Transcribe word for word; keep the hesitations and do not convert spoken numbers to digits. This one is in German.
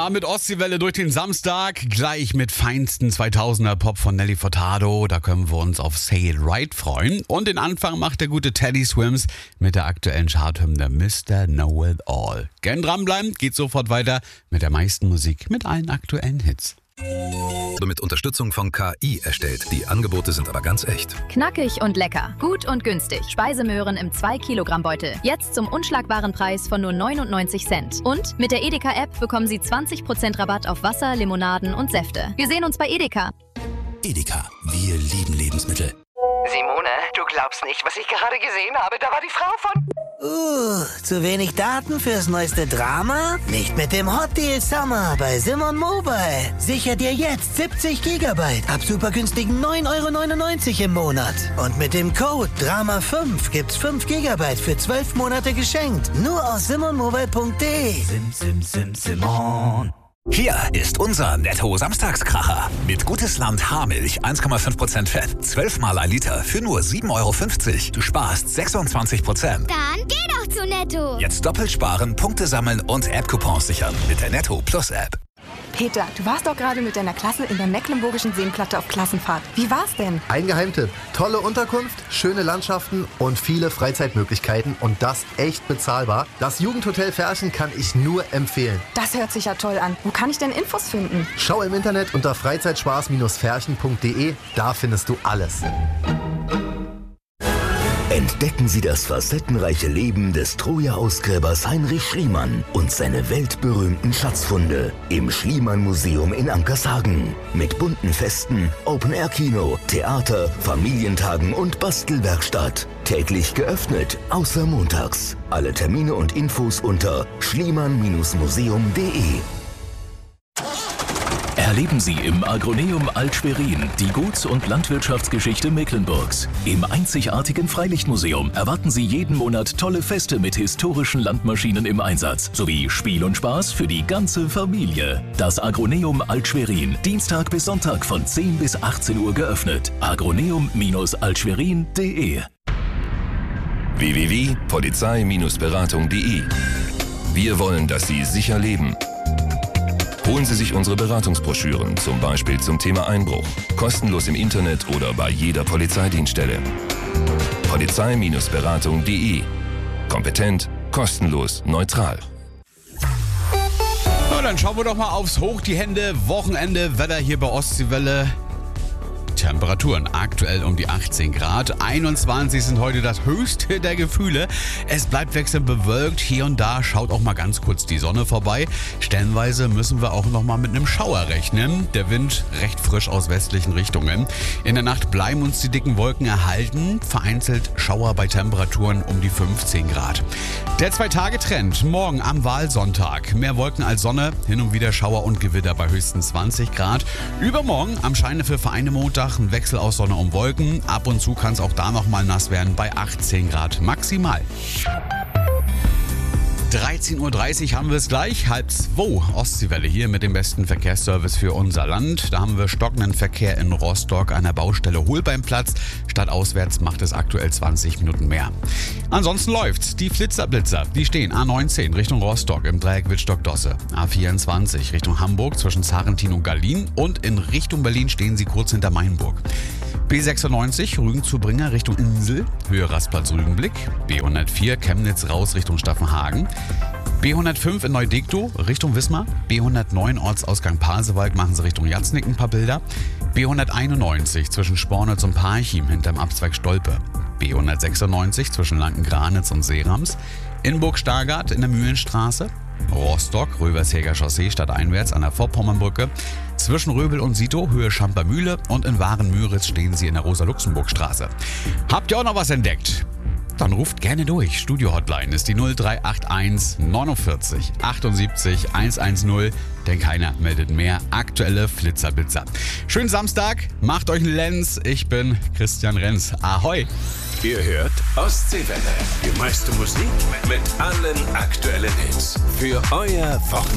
Ja, mit Ostseewelle durch den Samstag, gleich mit feinsten zweitausender Pop von Nelly Furtado. Da können wir uns auf Say It Right freuen. Und den Anfang macht der gute Teddy Swims mit der aktuellen Charthymne Mister Know It All. Gern dranbleiben, geht sofort weiter mit der meisten Musik, mit allen aktuellen Hits. Mit Unterstützung von K I erstellt. Die Angebote sind aber ganz echt. Knackig und lecker. Gut und günstig. Speisemöhren im zwei Kilogramm Beutel. Jetzt zum unschlagbaren Preis von nur neunundneunzig Cent. Und mit der Edeka-App bekommen Sie zwanzig Prozent Rabatt auf Wasser, Limonaden und Säfte. Wir sehen uns bei Edeka. Edeka, wir lieben Lebensmittel. Simone, du glaubst nicht, was ich gerade gesehen habe. Da war die Frau von... Uh, zu wenig Daten fürs neueste Drama? Nicht mit dem Hot Deal Summer bei Simon Mobile. Sicher dir jetzt siebzig Gigabyte ab super günstigen neun Euro neunundneunzig im Monat. Und mit dem Code Drama fünf gibt's fünf Gigabyte für zwölf Monate geschenkt. Nur aus simonmobile punkt de. Sim, sim, sim, Simon. Hier ist unser Netto-Samstagskracher. Mit Gutes Land Haarmilch, eins Komma fünf Prozent Fett, zwölf Mal ein Liter für nur sieben Euro fünfzig. Du sparst sechsundzwanzig Prozent. Dann geh doch zu Netto. Jetzt doppelt sparen, Punkte sammeln und App-Coupons sichern mit der Netto Plus App. Peter, du warst doch gerade mit deiner Klasse in der Mecklenburgischen Seenplatte auf Klassenfahrt. Wie war's denn? Ein Geheimtipp. Tolle Unterkunft, schöne Landschaften und viele Freizeitmöglichkeiten und das echt bezahlbar. Das Jugendhotel Ferchen kann ich nur empfehlen. Das hört sich ja toll an. Wo kann ich denn Infos finden? Schau im Internet unter freizeitspaß Ferchen punkt de. Da findest du alles. Entdecken Sie das facettenreiche Leben des Troja-Ausgräbers Heinrich Schliemann und seine weltberühmten Schatzfunde im Schliemann-Museum in Ankershagen. Mit bunten Festen, Open-Air-Kino, Theater, Familientagen und Bastelwerkstatt. Täglich geöffnet, außer montags. Alle Termine und Infos unter schliemann museum punkt de. Erleben Sie im Agroneum Alt-Schwerin die Guts- und Landwirtschaftsgeschichte Mecklenburgs. Im einzigartigen Freilichtmuseum erwarten Sie jeden Monat tolle Feste mit historischen Landmaschinen im Einsatz sowie Spiel und Spaß für die ganze Familie. Das Agroneum Alt-Schwerin, Dienstag bis Sonntag von zehn bis achtzehn Uhr geöffnet. agroneum altschwerin punkt de w w w punkt polizei beratung punkt de. Wir wollen, dass Sie sicher leben. Holen Sie sich unsere Beratungsbroschüren, zum Beispiel zum Thema Einbruch, kostenlos im Internet oder bei jeder Polizeidienststelle. polizei beratung punkt de. Kompetent, kostenlos, neutral. Na, dann schauen wir doch mal aufs Hoch die Hände. Wochenende, Wetter hier bei Ostseewelle. Temperaturen aktuell um die achtzehn Grad. einundzwanzig sind heute das höchste der Gefühle. Es bleibt wechselnd bewölkt. Hier und da schaut auch mal ganz kurz die Sonne vorbei. Stellenweise müssen wir auch noch mal mit einem Schauer rechnen. Der Wind recht frisch aus westlichen Richtungen. In der Nacht bleiben uns die dicken Wolken erhalten. Vereinzelt Schauer bei Temperaturen um die fünfzehn Grad. Der Zwei-Tage-Trend. Morgen am Wahlsonntag. Mehr Wolken als Sonne. Hin und wieder Schauer und Gewitter bei höchstens zwanzig Grad. Übermorgen am Scheine für Vereine Montag ein Wechsel aus Sonne und Wolken. Ab und zu kann es auch da noch mal nass werden bei achtzehn Grad maximal. dreizehn Uhr dreißig haben wir es gleich, halb zwei. Ostseewelle hier mit dem besten Verkehrsservice für unser Land. Da haben wir stockenden Verkehr in Rostock an der Baustelle Holbeimplatz. Stadtauswärts macht es aktuell zwanzig Minuten mehr. Ansonsten läuft's. Die Flitzerblitzer, die stehen A neunzehn Richtung Rostock im Dreieck Wittstock-Dosse. A vierundzwanzig Richtung Hamburg zwischen Zarentin und Gallien. Und in Richtung Berlin stehen sie kurz hinter Mainburg. B sechsundneunzig Rügen zu Bringer Richtung Insel, Höhe Rastplatz Rügenblick. B hundertvier Chemnitz raus Richtung Staffenhagen. B hundertfünf in Neudektow Richtung Wismar. B hundertneun Ortsausgang Pasewalk machen sie Richtung Jatznick ein paar Bilder. B hunderteinundneunzig zwischen Spornitz und Parchim hinterm Abzweig Stolpe. B hundertsechsundneunzig zwischen Lanken-Granitz und Seerams. Inburg-Stargard in der Mühlenstraße. Rostock, Röversheger Chaussee stadteinwärts an der Vorpommernbrücke. Zwischen Röbel und Sito, Höhe Schampermühle und in Waren-Müritz stehen sie in der Rosa-Luxemburg-Straße. Habt ihr auch noch was entdeckt? Dann ruft gerne durch. Studio-Hotline ist die null drei acht eins neunundvierzig achtundsiebzig hundertzehn, denn keiner meldet mehr. Aktuelle Flitzerblitzer. Schönen Samstag, macht euch einen Lenz. Ich bin Christian Renz. Ahoi! Ihr hört Ostseewelle. Die meiste Musik mit allen aktuellen Hits. Für euer Wochenende.